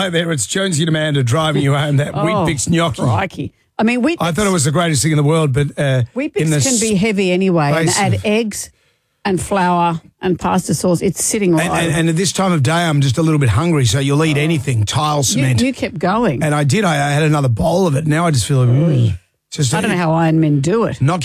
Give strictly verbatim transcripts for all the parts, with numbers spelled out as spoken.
right there. It's Jonesy and Amanda driving you home. That Oh, Weet-Bix gnocchi. Crikey. I mean, Weet-Bix, I thought it was the greatest thing in the world, but uh, Weet-Bix in the can be heavy anyway, and space add of- eggs and flour and pasta sauce. It's sitting right. And, and, and at this time of day, I'm just a little bit hungry, so you'll eat anything, tile you, cement. you kept going. And I did. I, I had another bowl of it. Now I just feel like, mm, just I don't know how Iron Men do it. Not.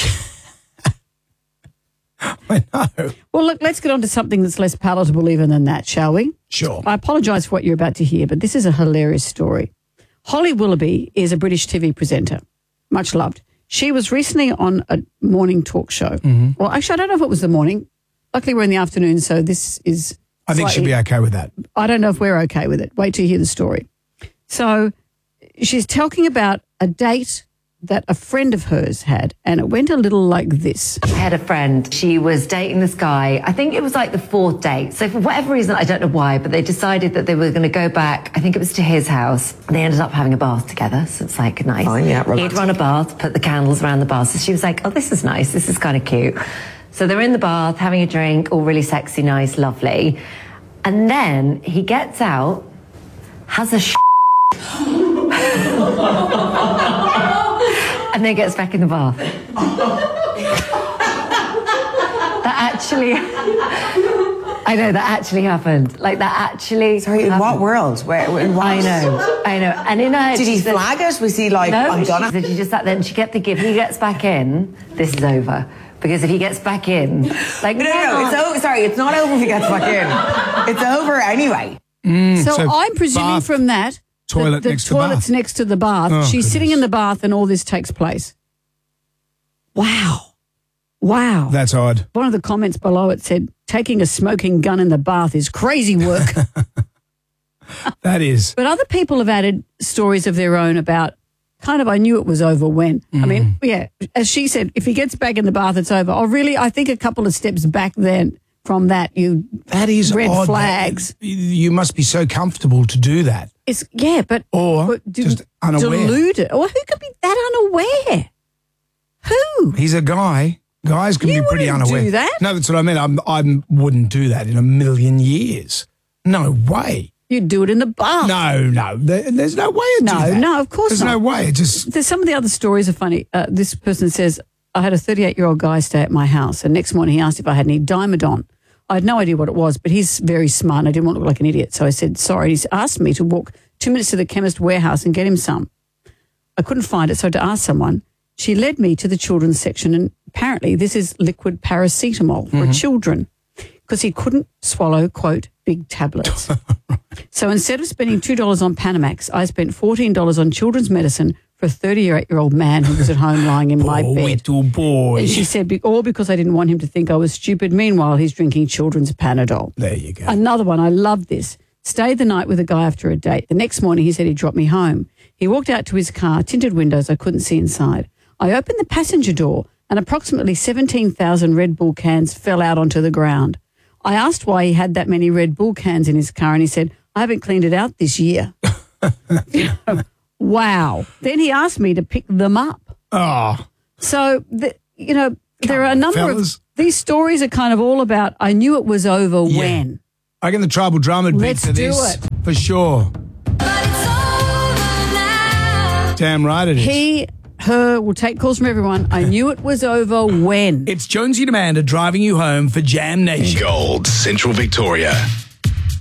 I know. Well, look, let's get on to something that's less palatable even than that, shall we? Sure. I apologise for what you're about to hear, but this is a hilarious story. Holly Willoughby is a British T V presenter, much loved. She was recently on a morning talk show. Mm-hmm. Well, actually, I don't know if it was the morning. Luckily, we're in the afternoon, so this is I think she'll slightly- be okay with that. I don't know if we're okay with it. Wait till you hear the story. So she's talking about a date that a friend of hers had, and it went a little like this. I had a friend. She was dating this guy. I think it was like the fourth date. So for whatever reason, I don't know why, but they decided that they were going to go back. I think it was to his house. They ended up having a bath together. So it's like nice. Oh, yeah, romantic. He'd run a bath, put the candles around the bath. So she was like, oh, this is nice. This is kind of cute. So they're in the bath, having a drink, all really sexy, nice, lovely. And then he gets out, has a sh- and then gets back in the bath. That actually, I know, that actually happened. Like, that actually Sorry, in happened. what world? Where, in what? I know, I know. And in her, Did he she said- flag it? Was he like, no, I'm she gonna... said she just sat there and she kept thinking, if he gets back in, this is over. Because if he gets back in, like, No, no, no, it's over. Sorry, it's not over if he gets back in. It's over anyway. So, so I'm presuming bath, from that, toilet the, the next to toilet's bath. next to the bath. Oh, She's goodness. sitting in the bath and all this takes place. Wow. Wow. That's odd. One of the comments below it said, taking a smoking gun in the bath is crazy work. That is. But other people have added stories of their own about kind of, I knew it was over when. Mm. I mean, yeah, as she said, if he gets back in the bath, it's over. Oh, really? I think a couple of steps back then from that, you That is red odd. flags. That- you must be so comfortable to do that. It's, yeah, but. Or but do- just unaware. Deluded. Or who could be that unaware? Who? He's a guy. Guys can You be pretty wouldn't do unaware. that. No, that's what I meant. I'm, I wouldn't do that in a million years. No way. You'd do it in the bath. No, no. There, there's no way to No, do that. no, of course There's not. no way. It just There's some of the other stories are funny. Uh, this person says, I had a thirty-eight-year-old guy stay at my house, and next morning he asked if I had any Dimedon. I had no idea what it was, but he's very smart, and I didn't want to look like an idiot. So I said, sorry. He's asked me to walk two minutes to the chemist warehouse and get him some. I couldn't find it, so I had to ask someone. She led me to the children's section, and apparently this is liquid paracetamol for children because he couldn't swallow, quote, big tablets. So instead of spending two dollars on Panamax, I spent fourteen dollars on children's medicine for a thirty-eight-year-old man who was at home lying in my poor bed. little boy. And she said, be- all because I didn't want him to think I was stupid. Meanwhile, he's drinking children's Panadol. There you go. Another one, I love this. Stayed the night with a guy after a date. The next morning, he said he'd drop me home. He walked out to his car, tinted windows, I couldn't see inside. I opened the passenger door and approximately seventeen thousand Red Bull cans fell out onto the ground. I asked why he had that many Red Bull cans in his car, and he said, I haven't cleaned it out this year. Wow. Then he asked me to pick them up. Oh, So, the, you know, there are a on, number fellas. of, these stories are kind of all about, I knew it was over when. I reckon the tribal drama would beat Let's for do this. it. For sure. Damn right it is. He, her, will take calls from everyone. I knew it was over when. It's Jonesy and Amanda driving you home for Jam Nation. Gold, Central Victoria.